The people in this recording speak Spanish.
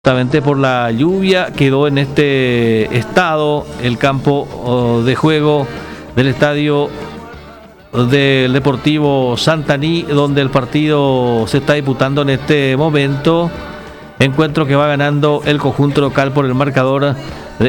Justamente por la lluvia quedó en este estado el campo de juego del estadio del Deportivo Santaní, donde el partido se está disputando en este momento. Encuentro que va ganando el conjunto local por el marcador